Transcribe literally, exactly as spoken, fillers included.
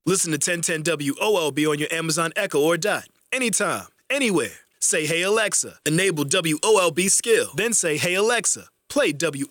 Listen to ten ten W O L B on your Amazon Echo or Dot. Anytime, anywhere. Say, hey, Alexa, enable W O L B skill. Then say, hey, Alexa, play W